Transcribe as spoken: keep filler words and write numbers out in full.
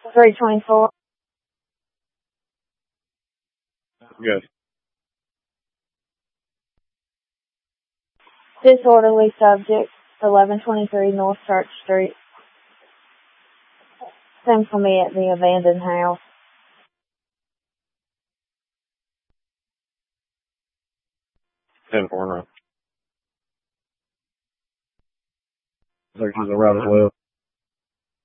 three twenty-four. Good. Disorderly subject, eleven twenty-three North Church Street. Same for me at the abandoned house. ten four now. Looks like she's around as well.